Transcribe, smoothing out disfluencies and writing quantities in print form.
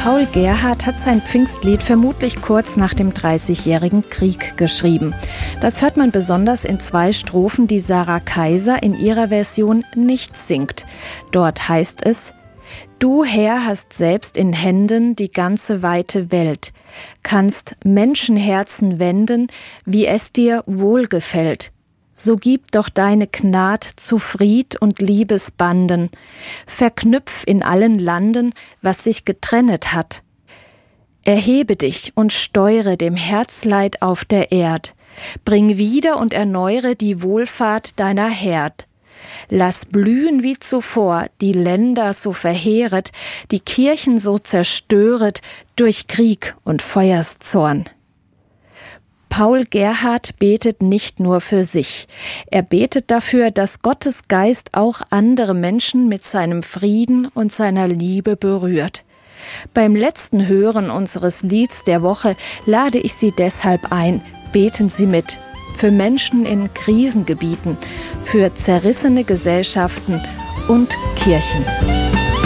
Paul Gerhardt hat sein Pfingstlied vermutlich kurz nach dem Dreißigjährigen Krieg geschrieben. Das hört man besonders in 2 Strophen, die Sarah Kaiser in ihrer Version nicht singt. Dort heißt es: Du, Herr, hast selbst in Händen die ganze weite Welt, kannst Menschenherzen wenden, wie es dir wohlgefällt. So gib doch deine Gnad zu Fried und Liebesbanden, verknüpf in allen Landen, was sich getrennet hat. Erhebe dich und steuere dem Herzleid auf der Erd, bring wieder und erneuere die Wohlfahrt deiner Herd. Lass blühen wie zuvor die Länder so verheeret, die Kirchen so zerstöret durch Krieg und Feuerszorn. Paul Gerhardt betet nicht nur für sich. Er betet dafür, dass Gottes Geist auch andere Menschen mit seinem Frieden und seiner Liebe berührt. Beim letzten Hören unseres Lieds der Woche lade ich Sie deshalb ein: Beten Sie mit. Für Menschen in Krisengebieten, für zerrissene Gesellschaften und Kirchen.